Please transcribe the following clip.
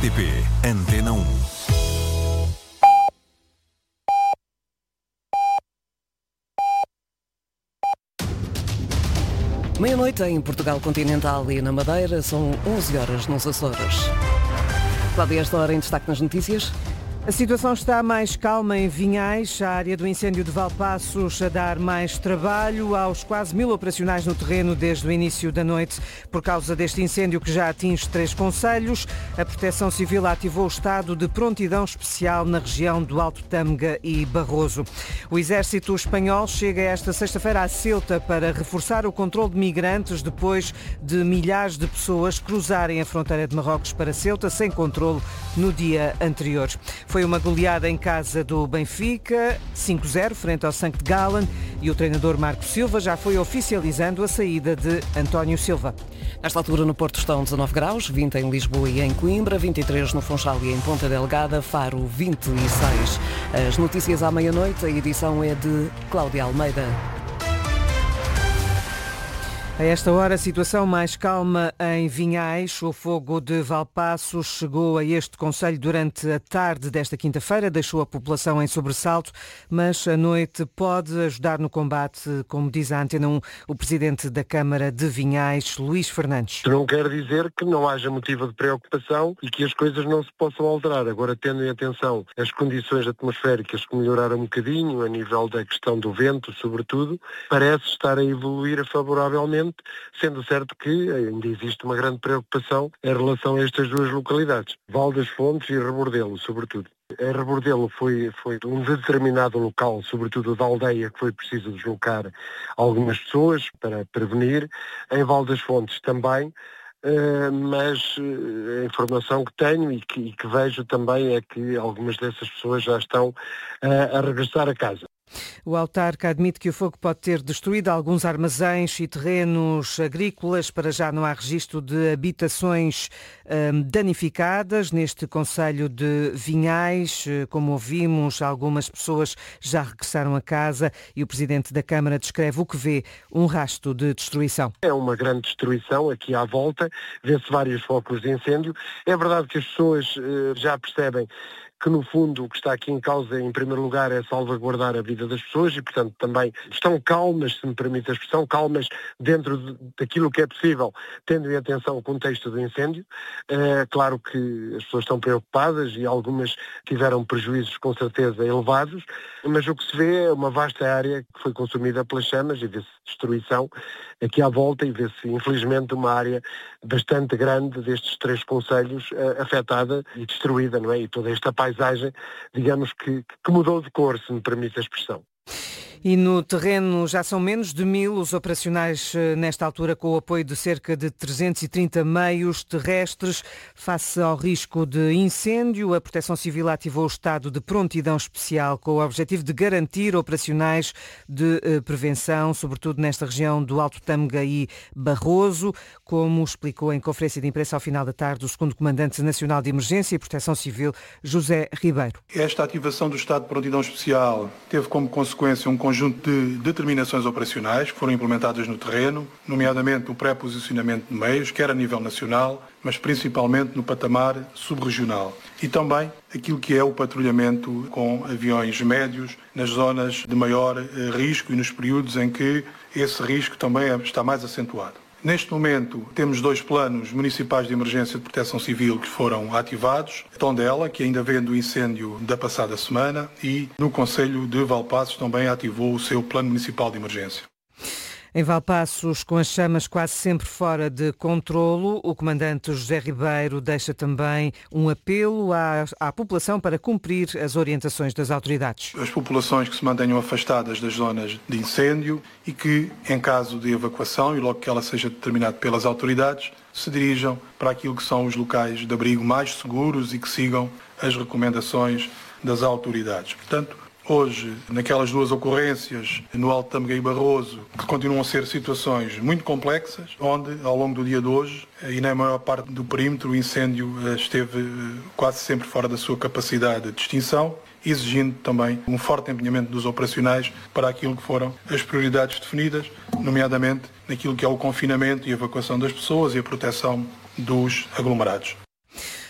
RTP Antena 1. Meia-noite em Portugal Continental e na Madeira, são 11 horas nos Açores. Cláudia, esta hora em destaque nas notícias. A situação está mais calma em Vinhais, a área do incêndio de Valpaços a dar mais trabalho aos quase 1000 operacionais no terreno desde o início da noite por causa deste incêndio que já atinge 3 concelhos. A Proteção Civil ativou o estado de prontidão especial na região do Alto Tâmega e Barroso. O exército espanhol chega esta sexta-feira a Ceuta para reforçar o controle de migrantes depois de milhares de pessoas cruzarem a fronteira de Marrocos para Ceuta sem controle no dia anterior. Foi uma goleada em casa do Benfica, 5-0, frente ao St. Gallen, e o treinador Marco Silva já foi oficializando a saída de António Silva. Nesta altura no Porto estão 19 graus, 20 em Lisboa e em Coimbra, 23 no Funchal e em Ponta Delgada, Faro 26. As notícias à meia-noite, a edição é de Cláudia Almeida. A esta hora, a situação mais calma em Vinhais. O fogo de Valpaços chegou a este concelho durante a tarde desta quinta-feira, deixou a população em sobressalto, mas a noite pode ajudar no combate, como diz a Antena 1, o presidente da Câmara de Vinhais, Luís Fernandes. Não quer dizer que não haja motivo de preocupação e que as coisas não se possam alterar. Agora, tendo em atenção as condições atmosféricas que melhoraram um bocadinho, a nível da questão do vento, sobretudo, parece estar a evoluir favoravelmente, sendo certo que ainda existe uma grande preocupação em relação a estas duas localidades, Val das Fontes e Rebordelo, sobretudo. Em Rebordelo foi um determinado local, sobretudo da aldeia, que foi preciso deslocar algumas pessoas para prevenir. Em Val das Fontes também, mas a informação que tenho e que vejo também é que algumas dessas pessoas já estão a regressar a casa. O autarca admite que o fogo pode ter destruído alguns armazéns e terrenos agrícolas. Para já não há registro de habitações danificadas neste concelho de Vinhais. Como ouvimos, algumas pessoas já regressaram a casa e o presidente da Câmara descreve o que vê um rastro de destruição. É uma grande destruição aqui à volta, vê-se vários focos de incêndio. É verdade que as pessoas já percebem que no fundo o que está aqui em causa, em primeiro lugar, é salvaguardar a vida das pessoas e, portanto, também estão calmas, se me permite a expressão, calmas dentro daquilo que é possível, tendo em atenção o contexto do incêndio. Claro que as pessoas estão preocupadas e algumas tiveram prejuízos, com certeza, elevados, mas o que se vê é uma vasta área que foi consumida pelas chamas e vê-se destruição aqui à volta e vê-se, infelizmente, uma área bastante grande destes 3 concelhos afetada e destruída, não é? E toda esta paisagem, digamos que mudou de cor, se me permite a expressão. E no terreno já são menos de 1000 os operacionais nesta altura, com o apoio de cerca de 330 meios terrestres. Face ao risco de incêndio, a Proteção Civil ativou o estado de prontidão especial com o objetivo de garantir operacionais de prevenção, sobretudo nesta região do Alto Tâmega e Barroso, como explicou em conferência de imprensa ao final da tarde o segundo Comandante Nacional de Emergência e Proteção Civil, José Ribeiro. Esta ativação do estado de prontidão especial teve como consequência um conjunto de determinações operacionais que foram implementadas no terreno, nomeadamente o pré-posicionamento de meios, quer a nível nacional, mas principalmente no patamar subregional. E também aquilo que é o patrulhamento com aviões médios nas zonas de maior risco e nos períodos em que esse risco também está mais acentuado. Neste momento temos 2 planos municipais de emergência de proteção civil que foram ativados. Tondela, que ainda vem do incêndio da passada semana, e no concelho de Valpaços também ativou o seu plano municipal de emergência. Em Valpaços, com as chamas quase sempre fora de controlo, o comandante José Ribeiro deixa também um apelo à população para cumprir as orientações das autoridades. As populações que se mantenham afastadas das zonas de incêndio e que, em caso de evacuação, e logo que ela seja determinada pelas autoridades, se dirijam para aquilo que são os locais de abrigo mais seguros e que sigam as recomendações das autoridades. Portanto, hoje, naquelas 2 ocorrências, no Alto Tâmega e Barroso, que continuam a ser situações muito complexas, onde, ao longo do dia de hoje, e na maior parte do perímetro, o incêndio esteve quase sempre fora da sua capacidade de extinção, exigindo também um forte empenhamento dos operacionais para aquilo que foram as prioridades definidas, nomeadamente naquilo que é o confinamento e a evacuação das pessoas e a proteção dos aglomerados.